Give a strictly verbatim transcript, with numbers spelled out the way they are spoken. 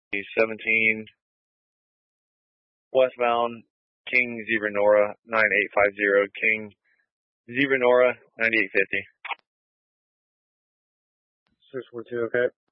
seventeen, westbound, King Zebra Nora, nine eight five zero, King Zebra Nora, ninety-eight fifty. six one two, okay.